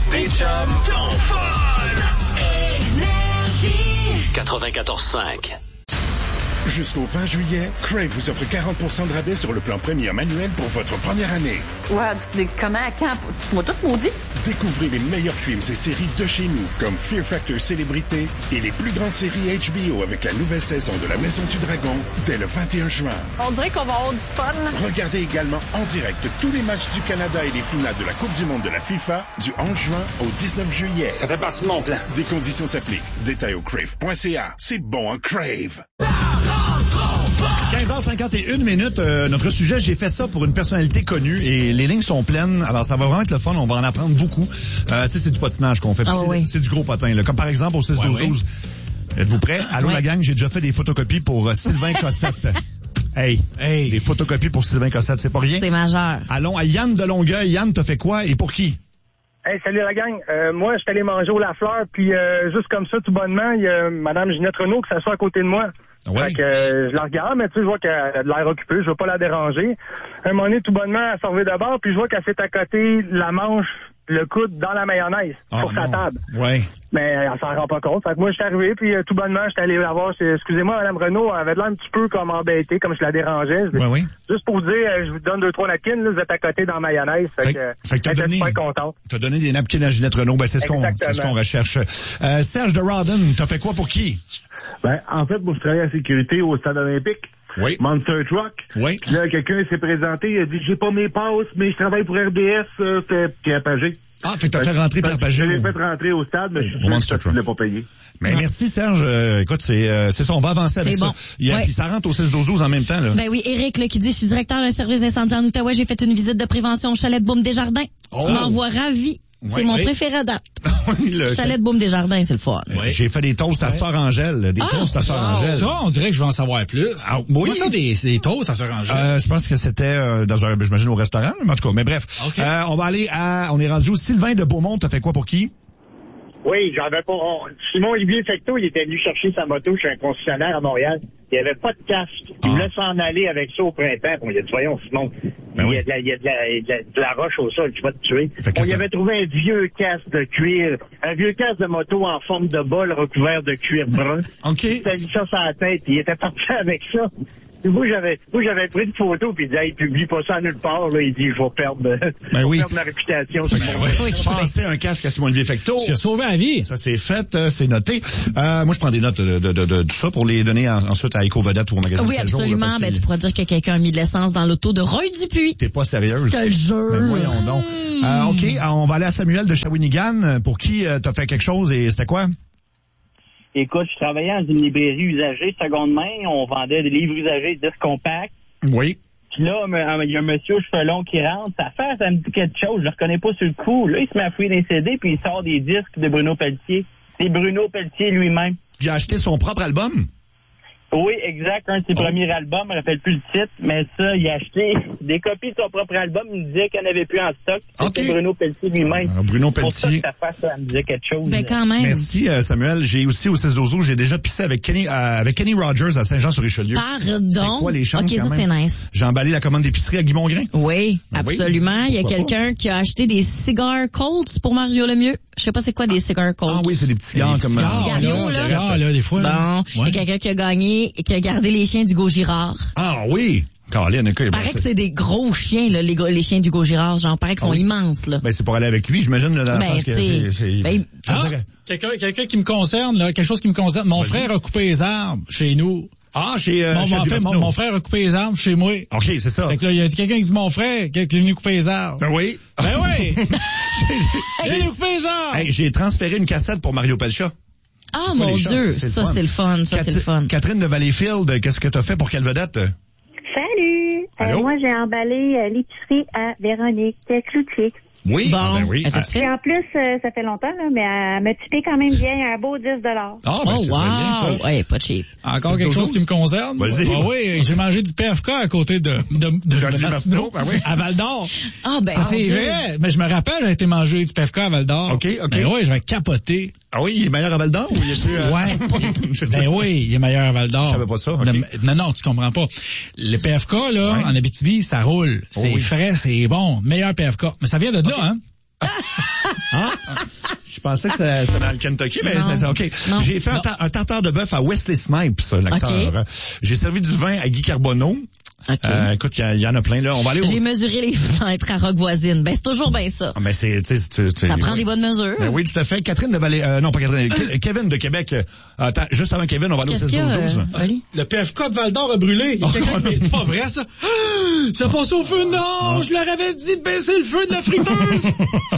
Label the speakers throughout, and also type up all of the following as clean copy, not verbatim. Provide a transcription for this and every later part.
Speaker 1: des chums, don't fun!
Speaker 2: Énergie.
Speaker 3: 94.5.
Speaker 4: Jusqu'au 20 juillet, Crave vous offre 40% de rabais sur le plan Premium annuel pour votre première année.
Speaker 5: Ouais, comment, quand? Tu m'as tout maudit?
Speaker 4: Découvrez les meilleurs films et séries de chez nous, comme Fear Factor Célébrité et les plus grandes séries HBO avec la nouvelle saison de La Maison du Dragon dès le 21 juin.
Speaker 5: On dirait qu'on va avoir du fun.
Speaker 4: Regardez également en direct tous les matchs du Canada et les finales de la Coupe du monde de la FIFA du 11 juin au 19 juillet.
Speaker 1: Ça fait partie de mon plan.
Speaker 4: Des conditions s'appliquent. Détails au crave.ca. C'est bon, hein, Crave.
Speaker 6: 15h51 notre sujet, j'ai fait ça pour une personnalité connue et les lignes sont pleines. Alors, ça va vraiment être le fun. On va en apprendre beaucoup. Tu sais, c'est du patinage qu'on fait. C'est du gros patin, là. Comme par exemple au 6-12-12. Êtes-vous prêts? Allô, la gang, j'ai déjà fait des photocopies pour Sylvain Cossette. Hey, des photocopies pour Sylvain Cossette, c'est pas rien?
Speaker 7: C'est majeur.
Speaker 6: Allons à Yann de Longueuil. Yann, t'as fait quoi et pour qui?
Speaker 8: Hey, salut la gang. Moi, je suis allé manger au Lafleur, puis juste comme ça, tout bonnement, il y a Mme Ginette Renault qui s'assoit à côté de moi.
Speaker 6: Ouais.
Speaker 8: Fait que je la regarde, mais tu sais, je vois qu'elle a de l'air occupée, je veux pas la déranger. Un moment donné, tout bonnement, elle s'en revient d'abord, puis je vois qu'elle s'est à côté la manche, le coude dans la mayonnaise sur sa table.
Speaker 6: Ouais.
Speaker 8: Mais elle s'en rend pas compte. Fait que moi, je suis arrivé, puis tout bonnement, j'étais allé la voir. Excusez-moi, Mme Renault, elle avait l'air un petit peu comme embêtée, comme je la dérangeais.
Speaker 6: Oui.
Speaker 8: Juste pour vous dire, je vous donne 2-3 napkins, là, vous êtes à côté dans la mayonnaise. Fait que
Speaker 6: t'as donné,
Speaker 8: super contente.
Speaker 6: T'as donné des napkins à Ginette Renault, ben c'est ce qu'on recherche. Serge de Rawdon, t'as fait quoi pour qui?
Speaker 9: Ben, en fait, moi, je travaille à la sécurité au stade olympique.
Speaker 6: Oui.
Speaker 9: Monster Truck.
Speaker 6: Oui.
Speaker 9: Puis là, quelqu'un s'est présenté, il a dit, j'ai pas mes passes, mais je travaille pour RDS, c'était Pierre Pagé.
Speaker 6: Ah, fait que t'as fait rentrer Pierre Pagé.
Speaker 9: Je l'ai fait rentrer au stade, mais je suis sûr que tu l'as pas payé.
Speaker 6: Mais merci, Serge. Écoute, c'est ça, on va avancer avec ça. Puis ça rentre au 16-12-12 en même temps, là.
Speaker 7: Ben oui, Eric, là, qui dit, je suis directeur d'un service d'incendie en Outaouais, j'ai fait une visite de prévention au chalet de Baume Desjardins. Tu m'envoies ravi. C'est mon préféré à date. Chalet de Baume Desjardins, c'est le fun.
Speaker 6: J'ai fait des toasts à Sœur Angèle. Des toasts à Sœur Angèle.
Speaker 10: Ça, on dirait que je veux en savoir plus.
Speaker 6: Ah, oui.
Speaker 10: Moi, ça, des toasts à Sœur Angèle.
Speaker 6: Je pense que c'était dans un, j'imagine, au restaurant, mais en tout cas, mais bref.
Speaker 10: Okay.
Speaker 6: On va aller on est rendu au Sylvain de Beaumont. T'as fait quoi pour qui?
Speaker 11: Oui, j'avais pas. Simon-Olivier Fecteau, il était venu chercher sa moto chez un concessionnaire à Montréal. Il n'y avait pas de casque. Il voulait s'en aller avec ça au printemps. Bon, il a dit, voyons, Simon, il y a de la roche au sol, tu vas te tuer. On y avait trouvé un vieux casque de cuir, un vieux casque de moto en forme de bol recouvert de cuir brun.
Speaker 6: OK.
Speaker 11: Il a mis ça sur la tête, il était parti avec ça. Moi, j'avais pris une photo, puis il disait, il publie pas ça nulle part, là. Il dit, je vais perdre ma réputation.
Speaker 6: Pensez un casque à Simon-Olivier Fecteau.
Speaker 10: Tu as sauvé la vie.
Speaker 6: Ça, c'est fait, c'est noté. Moi, je prends des notes de tout ça pour les donner ensuite à Éco-Vedette ou au magasin.
Speaker 7: Oui, absolument. Ben, tu pourras dire que quelqu'un a mis de l'essence dans l'auto de Roy Dupuis.
Speaker 6: T'es pas sérieuse.
Speaker 7: Je te le jure.
Speaker 6: Ben, voyons donc. OK, on va aller à Samuel de Shawinigan. Pour qui t'as fait quelque chose et c'était quoi?
Speaker 12: Écoute, je travaillais dans une librairie usagée seconde main. On vendait des livres usagés, disques compacts.
Speaker 6: Oui.
Speaker 12: Puis là, il y a un monsieur aux cheveux longs qui rentre. Ça me dit quelque chose. Je le reconnais pas sur le coup. Là, il se met à fouiller des CD puis il sort des disques de Bruno Pelletier. C'est Bruno Pelletier lui-même.
Speaker 6: Il a acheté son propre album?
Speaker 12: Oui, exact. Un de ses premiers albums, je ne rappelle plus le titre, mais ça, il a acheté des copies de son propre album. Il me disait qu'il n'y en avait plus en stock. C'était Bruno Pelletier lui-même.
Speaker 6: Bruno Pelletier.
Speaker 12: Pour ça me disait quelque chose.
Speaker 7: Ben, quand même.
Speaker 6: Merci, Samuel. J'ai aussi au 16-12-12, j'ai déjà pissé avec Kenny Rogers à Saint-Jean-sur-Richelieu.
Speaker 7: Pardon.
Speaker 6: C'est quoi les chances,
Speaker 7: OK, ça, c'est nice.
Speaker 6: J'ai emballé la commande d'épicerie à Guy Mongrain.
Speaker 7: Oui, absolument. Il y a quelqu'un qui a acheté des cigar Colts pour Mario Lemieux. Je sais pas c'est quoi des cigar Colts.
Speaker 6: Ah oui, c'est des petits cigares comme
Speaker 7: cigarillos, là.
Speaker 10: Des fois.
Speaker 7: Bon, il y a quelqu'un qui a gagné et qui a gardé les chiens d'Hugo Girard.
Speaker 6: Ah oui. Caroline,
Speaker 7: il paraît que c'est des gros chiens, là, les chiens d'Hugo Girard. Genre, paraît qu'ils sont immenses, là.
Speaker 6: Ben, c'est pour aller avec lui, j'imagine, dans le sens que
Speaker 10: quelqu'un qui me concerne, là, quelque chose qui me concerne. Mon frère a coupé les arbres chez nous.
Speaker 6: Ah, chez
Speaker 10: mon frère a coupé les arbres chez moi.
Speaker 6: OK, c'est ça.
Speaker 10: Fait que là, il y a quelqu'un qui dit mon frère qui est venu couper les arbres.
Speaker 6: Ben oui.
Speaker 10: Ben oui. J'ai venu couper les arbres.
Speaker 6: Hey, j'ai transféré une cassette pour Mario Pelcha.
Speaker 7: Ah, mon Dieu, ça, c'est le fun. Ça, c'est le fun.
Speaker 6: Catherine de Valleyfield, qu'est-ce que t'as fait pour quelle vedette?
Speaker 13: Salut! Moi, j'ai emballé l'épicerie à Véronique Cloutier.
Speaker 6: Oui,
Speaker 7: bon,
Speaker 6: oui.
Speaker 13: Et en plus, ça fait longtemps, là, mais elle m'a typé quand même bien un beau 10 $.
Speaker 6: Ah, ben, c'est
Speaker 7: wow!
Speaker 6: bien, ça.
Speaker 7: Ouais, pas cheap.
Speaker 10: Encore quelque chose qui me concerne?
Speaker 6: Vas-y.
Speaker 10: Ah oui, j'ai mangé du PFK à côté de
Speaker 6: Martineau, ben oui.
Speaker 10: à Val-d'Or.
Speaker 7: Ah, ben,
Speaker 10: ça, c'est vrai. Mais je me rappelle, j'ai été manger du PFK à Val-d'or.
Speaker 6: OK.
Speaker 10: Ben oui, je vais capoter.
Speaker 6: Ah oui, il est meilleur à Val-d'Or ou il est plus...
Speaker 10: Ouais. Ben oui, il est meilleur à Val-d'or.
Speaker 6: Je savais pas ça. Okay.
Speaker 10: Non, tu comprends pas. Le PFK, là, en Abitibi, ça roule. C'est frais, c'est bon. Meilleur PFK. Mais ça vient de là, hein?
Speaker 6: Hein? Je pensais que c'était dans le Kentucky, mais c'est OK. Non. J'ai fait un tartare de bœuf à Wesley Snipes, l'acteur. Okay. J'ai servi du vin à Guy Carbonneau. Okay. Écoute, il y en a plein, là. On va aller
Speaker 7: J'ai mesuré les fenêtres à Roque-Voisine. Ben, c'est toujours bien ça.
Speaker 6: Mais
Speaker 7: ça prend des bonnes mesures.
Speaker 6: Ben oui, tout à fait. Catherine de Vallée, non, pas Catherine, Kevin de Québec. Attends, juste avant Kevin, on va aller au 16-12-12.
Speaker 10: Le PFK de Val-d'Or a brûlé. C'est pas vrai, ça. Ça passe au feu. Non, je leur avais dit de baisser le feu de la friteuse.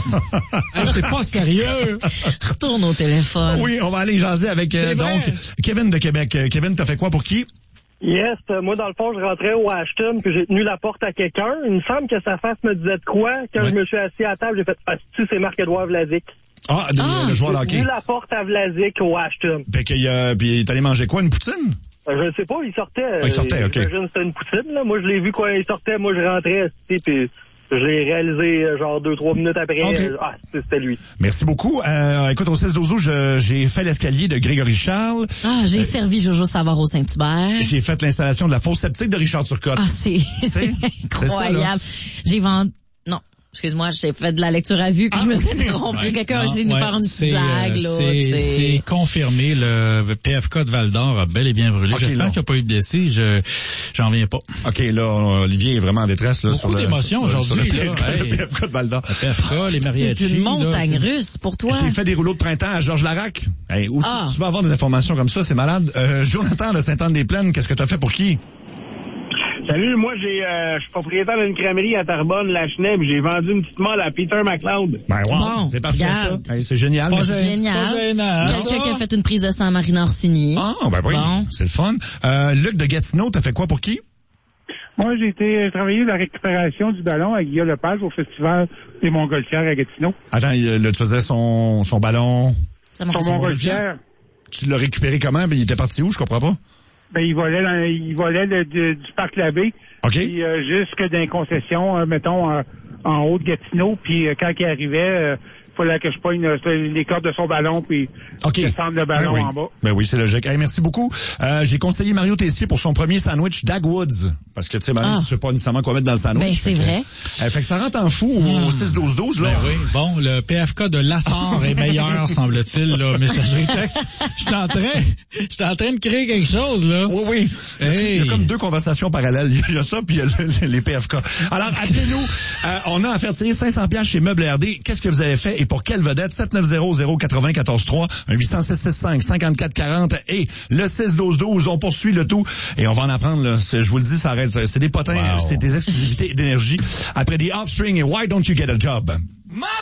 Speaker 10: C'est pas sérieux.
Speaker 7: Retourne au téléphone.
Speaker 6: Oui, on va aller jaser avec, donc, Kevin de Québec. Kevin, t'as fait quoi pour qui?
Speaker 8: Yes, moi dans le fond, je rentrais au Ashton puis j'ai tenu la porte à quelqu'un. Il me semble que sa face me disait de quoi. Quand je me suis assis à la table, j'ai fait c'est Marc-Édouard Vlasic.
Speaker 6: Le joueur de hockey.
Speaker 8: J'ai tenu la porte à Vlasic au Ashton.
Speaker 6: Fait que puis il est allé manger quoi, une poutine?
Speaker 8: Je sais pas, il sortait.
Speaker 6: Il sortait, OK.
Speaker 8: J'imagine que c'était une poutine, là. Moi, je l'ai vu quand il sortait. Moi, je rentrais, puis je l'ai réalisé genre 2-3 minutes après. Okay. C'était lui.
Speaker 6: Merci beaucoup. Écoute, au 16-12, j'ai fait l'escalier de Grégory Charles.
Speaker 7: J'ai servi Jojo Savard au Saint-Hubert.
Speaker 6: J'ai fait l'installation de la fosse septique de Richard Turcotte.
Speaker 7: C'est incroyable. J'ai vendu... Non. Excuse-moi, j'ai fait de la lecture à vue, puis je me suis interrompu. Quelqu'un a essayé de nous faire une petite blague, là.
Speaker 10: C'est confirmé, le PFK de Val-d'Or a bel et bien brûlé. Okay, j'espère qu'il n'y a pas eu de blessés. J'en viens pas.
Speaker 6: OK, là, Olivier est vraiment en détresse, là.
Speaker 10: Beaucoup d'émotions aujourd'hui,
Speaker 6: le PFK de Val-d'Or.
Speaker 10: Le PFK, les mariachis.
Speaker 7: C'est une montagne russe pour toi.
Speaker 6: J'ai fait des rouleaux de printemps à Georges Larac. Hey, où tu vas avoir des informations comme ça, c'est malade. Jonathan de Sainte-Anne-des-Plaines, qu'est-ce que tu as fait pour qui?
Speaker 11: Salut, moi je suis propriétaire d'une crèmerie à Terrebonne, la Cheneb, j'ai vendu une petite molle à Peter McLeod.
Speaker 6: Ben wow, c'est parfait ça. Hey, c'est génial.
Speaker 7: C'est génial. Quelqu'un qui a fait une prise de sang à Marina Orsini.
Speaker 6: Ben oui, c'est le fun. Luc de Gatineau, t'as fait quoi pour qui?
Speaker 9: Moi, j'ai travaillé la récupération du ballon à Guillaume Lepage au Festival des Montgolfières à Gatineau.
Speaker 6: Attends, tu faisais son ballon?
Speaker 9: Son Montgolfière.
Speaker 6: Tu l'as récupéré comment? Ben, il était parti où? Je comprends pas.
Speaker 9: Ben, il volait du parc Labbé.
Speaker 6: OK.
Speaker 9: Puis, jusque dans les concessions, mettons, en haut de Gatineau. Puis, quand il arrivait, fallait que je pogne les cordes de son ballon puis descendre le ballon en bas.
Speaker 6: Ben oui, c'est logique. Hey, merci beaucoup. J'ai conseillé Mario Tessier pour son premier sandwich Dagwoods. Parce que, tu sais, tu sais pas nécessairement quoi mettre dans le sandwich.
Speaker 7: Ben, c'est vrai.
Speaker 6: Fait que ça rentre en fou au 6-12-12, là.
Speaker 10: Ben oui. Bon, le PFK de Lassar est meilleur, semble-t-il, là, messagerie texte. J'étais en train de créer quelque chose, là.
Speaker 6: Oui.
Speaker 10: Hey.
Speaker 6: Il y a comme deux conversations parallèles. Il y a ça, puis il y a les PFK. Alors, appelez-nous. On a à faire tirer 500$ chez Meubles RD. Qu'est-ce que vous avez fait et pour quelle vedette? 7900-90-14-3, un 800-665-5440 et le 6-12-12. On poursuit le tout et on va en apprendre, là. Je vous le dis, ça arrête. C'est des potins, c'est des exclusivités d'énergie. Après des Offspring et Why Don't You Get a Job?